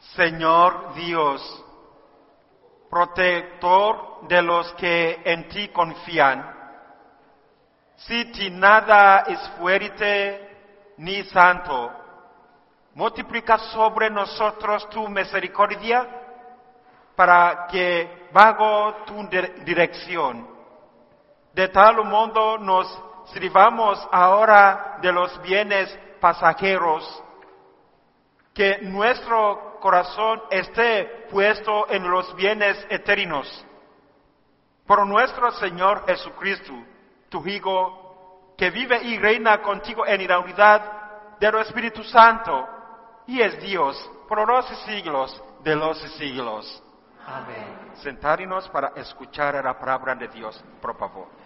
Señor Dios, protector de los que en ti confían, si ti nada es fuerte ni santo, multiplica sobre nosotros tu misericordia para que bajo tu dirección, de tal modo nos sirvamos ahora de los bienes pasajeros, que nuestro corazón esté puesto en los bienes eternos. Por nuestro Señor Jesucristo, tu Hijo, que vive y reina contigo en la unidad del Espíritu Santo, y es Dios por los siglos de los siglos. Amén. Sentarnos para escuchar la palabra de Dios, por favor.